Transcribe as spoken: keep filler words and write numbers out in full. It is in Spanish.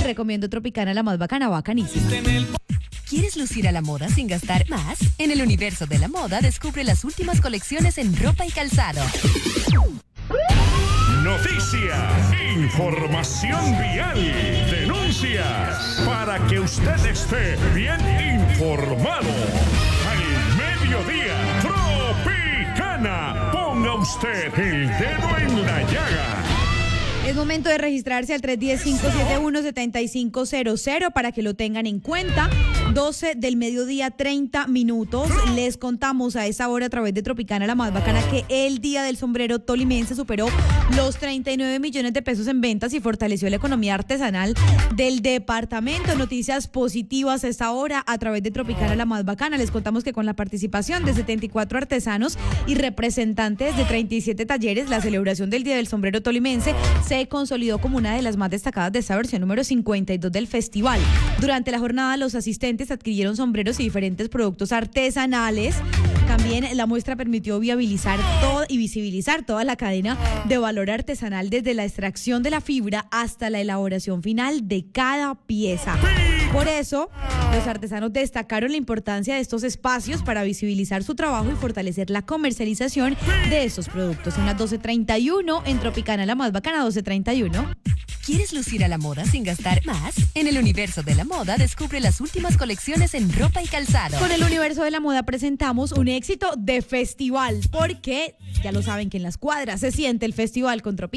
recomiendo Tropicana, la más bacana, bacanísima. ¿Quieres lucir a la moda sin gastar más? En el universo de la moda descubre las últimas colecciones en ropa y calzado. Noticias, información vial, denuncias, para que usted esté bien informado. Al mediodía, Tropicana, ponga usted el dedo en la llaga. Es momento de registrarse al tres uno cero, cinco siete uno, siete cinco cero cero para que lo tengan en cuenta. doce del mediodía, treinta minutos. Les contamos a esa hora a través de Tropicana, la más bacana, que el Día del Sombrero Tolimense superó los treinta y nueve millones de pesos en ventas y fortaleció la economía artesanal del departamento. Noticias positivas a esta hora a través de Tropicana, la más bacana. Les contamos que con la participación de setenta y cuatro artesanos y representantes de treinta y siete talleres, la celebración del Día del Sombrero Tolimense se se consolidó como una de las más destacadas de esta versión número cincuenta y dos del festival. Durante la jornada, los asistentes adquirieron sombreros y diferentes productos artesanales. También la muestra permitió viabilizar todo y visibilizar toda la cadena de valor artesanal, desde la extracción de la fibra hasta la elaboración final de cada pieza. Por eso, los artesanos destacaron la importancia de estos espacios para visibilizar su trabajo y fortalecer la comercialización de estos productos. Son las doce treinta y uno en Tropicana, la más bacana, doce treinta y uno. ¿Quieres lucir a la moda sin gastar más? En el universo de la moda descubre las últimas colecciones en ropa y calzado. Con el universo de la moda presentamos un éxito de festival, porque ya lo saben que en las cuadras se siente el festival con Tropicana.